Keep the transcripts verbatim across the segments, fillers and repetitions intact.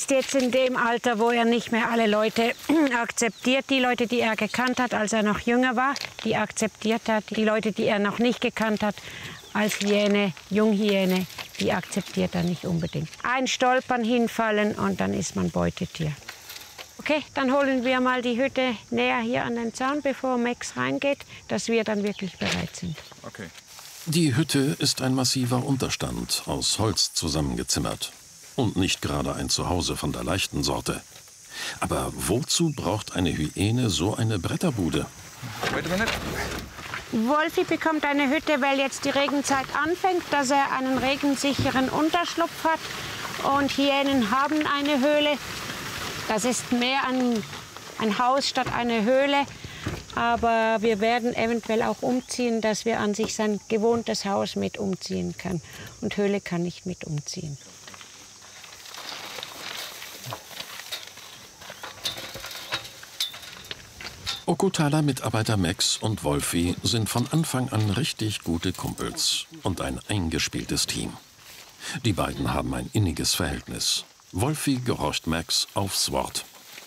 ist jetzt in dem Alter, wo er nicht mehr alle Leute akzeptiert. Die Leute, die er gekannt hat, als er noch jünger war, die akzeptiert hat. Die Leute, die er noch nicht gekannt hat, als Hyäne, Junghyäne, die akzeptiert er nicht unbedingt. Ein Stolpern, hinfallen und dann ist man Beutetier. Okay, dann holen wir mal die Hütte näher hier an den Zaun, bevor Max reingeht, dass wir dann wirklich bereit sind. Okay. Die Hütte ist ein massiver Unterstand aus Holz zusammengezimmert. Und nicht gerade ein Zuhause von der leichten Sorte. Aber wozu braucht eine Hyäne so eine Bretterbude? Wolfi bekommt eine Hütte, weil jetzt die Regenzeit anfängt, dass er einen regensicheren Unterschlupf hat. Und Hyänen haben eine Höhle. Das ist mehr ein, ein Haus statt eine Höhle. Aber wir werden eventuell auch umziehen, dass wir an sich sein gewohntes Haus mit umziehen können. Und Höhle kann nicht mit umziehen. Okutala-Mitarbeiter Max und Wolfi sind von Anfang an richtig gute Kumpels und ein eingespieltes Team. Die beiden haben ein inniges Verhältnis. Wolfi gehorcht Max aufs Wort.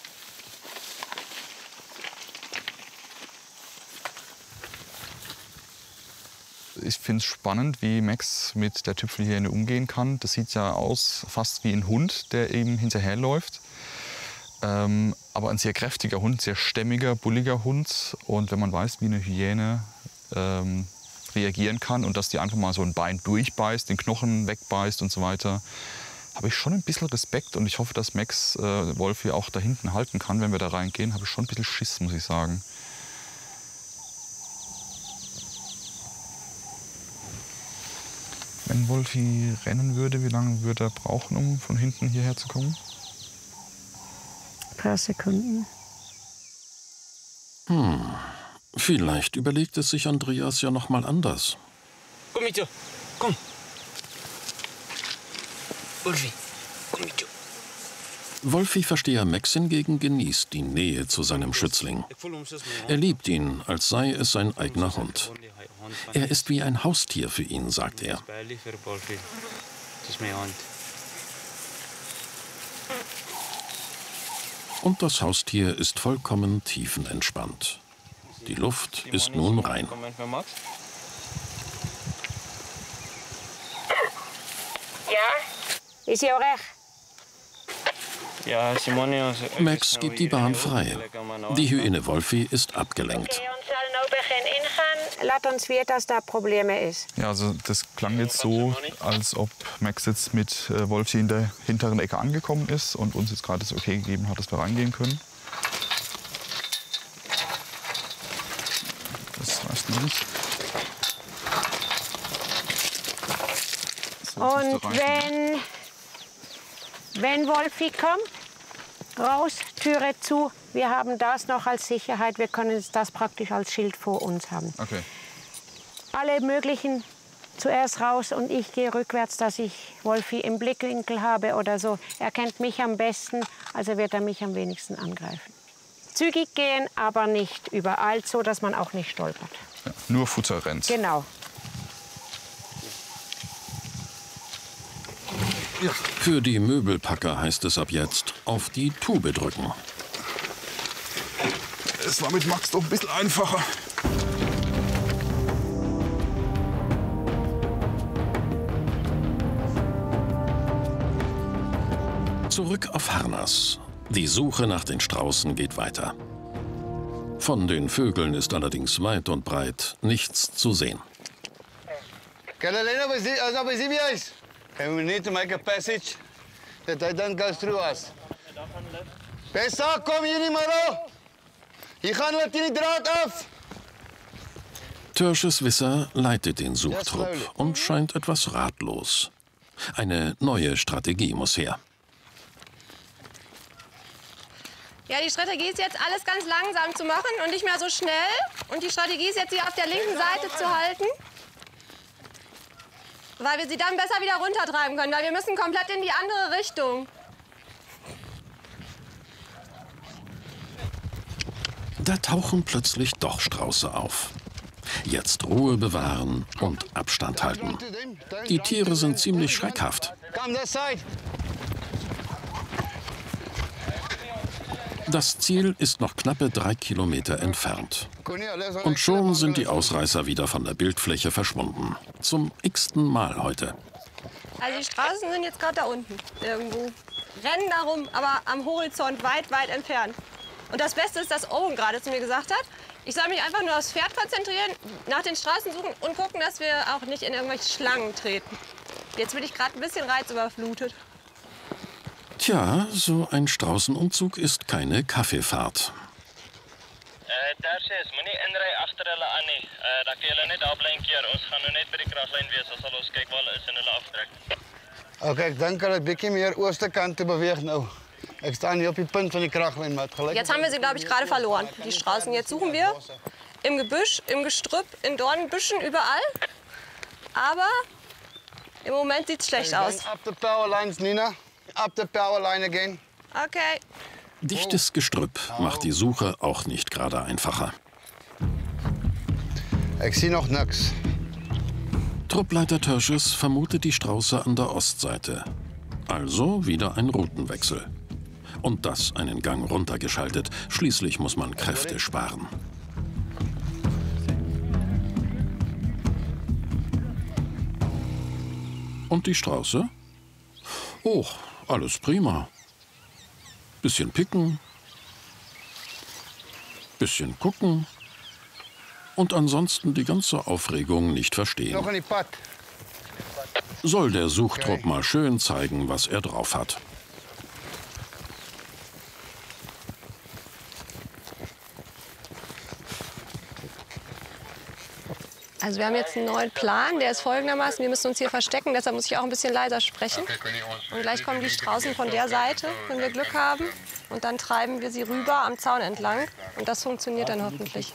Ich finde es spannend, wie Max mit der Tüpfelhyäne umgehen kann. Das sieht ja aus fast wie ein Hund, der eben hinterherläuft. Ähm, aber ein sehr kräftiger Hund, sehr stämmiger, bulliger Hund. Und wenn man weiß, wie eine Hyäne ähm, reagieren kann und dass die einfach mal so ein Bein durchbeißt, den Knochen wegbeißt und so weiter, habe ich schon ein bisschen Respekt. Und ich hoffe, dass Max äh, Wolfi auch da hinten halten kann, wenn wir da reingehen. Habe ich schon ein bisschen Schiss, muss ich sagen. Wenn Wolfi rennen würde, wie lange würde er brauchen, um von hinten hierher zu kommen? Ein paar Sekunden. Hm, vielleicht überlegt es sich Andreas ja noch mal anders. Komm mit dir, komm. Wolfi, komm mit dir. Wolfi-Versteher Max hingegen genießt die Nähe zu seinem Schützling. Er liebt ihn, als sei es sein eigener Hund. Er ist wie ein Haustier für ihn, sagt er. Und das Haustier ist vollkommen tiefenentspannt. Die Luft ist nun rein. Ja, ist ja auch recht. Max gibt die Bahn frei. Die Hyäne Wolfi ist abgelenkt. Lass uns sehen, dass da Probleme ist. Ja, also das klang jetzt so, als ob Max jetzt mit äh, Wolfi in der hinteren Ecke angekommen ist und uns jetzt gerade das Okay gegeben hat, dass wir reingehen können. Das heißt noch nicht. So, und wenn, wenn Wolfi kommt, raus, Türe zu. Wir haben das noch als Sicherheit. Wir können das praktisch als Schild vor uns haben. Okay. Alle möglichen zuerst raus und ich gehe rückwärts, dass ich Wolfi im Blickwinkel habe oder so. Er kennt mich am besten, also wird er mich am wenigsten angreifen. Zügig gehen, aber nicht überall, so dass man auch nicht stolpert. Ja, nur Futter rennt. Genau. Ja. Für die Möbelpacker heißt es ab jetzt auf die Tube drücken. Es war mit Max doch ein bisschen einfacher. Zurück auf Harnas. Die Suche nach den Straußen geht weiter. Von den Vögeln ist allerdings weit und breit nichts zu sehen. And we need to make a passage that they don't go through us. Pesa, kom hier niet meer op. Hier gaan we die Draht auf. Törsches Wisser leitet den Suchtrupp und scheint etwas ratlos. Eine neue Strategie muss her. Ja, die Strategie ist jetzt, alles ganz langsam zu machen und nicht mehr so schnell. Und die Strategie ist jetzt, sie auf der linken Seite zu halten. Weil wir sie dann besser wieder runtertreiben können, weil wir müssen komplett in die andere Richtung. Da tauchen plötzlich doch Strauße auf. Jetzt Ruhe bewahren und Abstand halten. Die Tiere sind ziemlich schreckhaft. Das Ziel ist noch knappe drei Kilometer entfernt. Und schon sind die Ausreißer wieder von der Bildfläche verschwunden. Zum x-ten Mal heute. Also die Straßen sind jetzt gerade da unten irgendwo. Rennen darum, aber am Horizont weit, weit entfernt. Und das Beste ist, dass Owen gerade zu mir gesagt hat, ich soll mich einfach nur aufs Pferd konzentrieren, nach den Straßen suchen und gucken, dass wir auch nicht in irgendwelche Schlangen treten. Jetzt bin ich gerade ein bisschen reizüberflutet. Tja, so ein Straußenumzug ist keine Kaffeefahrt. Tertius, moenie inry agter hulle aan nie. Uh, dan kan julle net afblinkeer. Ons gaan nou net by die kraglyn wees. Ons sal ons kyk waar hulle is en hulle aftrek. Okay, ik denk dat het een beetje meer oosten kant te bewegen nou. Ik sta hier op die punt van die kraglijn, maar het gelijk... Jetzt haben wir sie, glaube ich, gerade verloren, die Straßen. Jetzt suchen wir im Gebüsch, im Gestrüpp, in Dornenbüschen, überall. Aber im Moment sieht es schlecht aus. Up the power lines, Nina. Up the power line again. Okay. Dichtes Gestrüpp macht die Suche auch nicht gerade einfacher. Ich sehe noch nichts. Truppleiter Tertius vermutet die Strauße an der Ostseite. Also wieder ein Routenwechsel. Und das einen Gang runtergeschaltet. Schließlich muss man Kräfte sparen. Und die Strauße? Oh, alles prima. Bisschen picken, bisschen gucken und ansonsten die ganze Aufregung nicht verstehen. Noch in die Pad. Soll der Suchtrupp mal schön zeigen, was er drauf hat. Also wir haben jetzt einen neuen Plan, der ist folgendermaßen, wir müssen uns hier verstecken, deshalb muss ich auch ein bisschen leiser sprechen. Und gleich kommen die Straußen von der Seite, wenn wir Glück haben. Und dann treiben wir sie rüber am Zaun entlang. Und das funktioniert dann hoffentlich.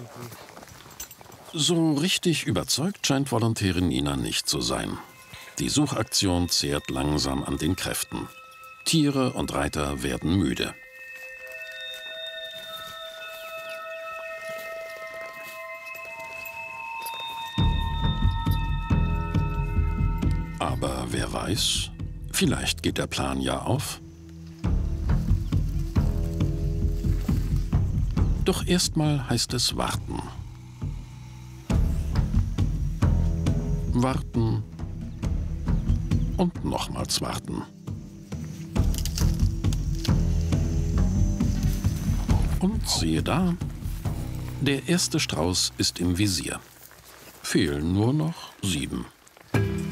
So richtig überzeugt scheint Volontärin Nina nicht zu sein. Die Suchaktion zehrt langsam an den Kräften. Tiere und Reiter werden müde. Aber wer weiß, vielleicht geht der Plan ja auf. Doch erstmal heißt es warten. Warten und nochmals warten. Und siehe da, der erste Strauß ist im Visier. Fehlen nur noch sieben.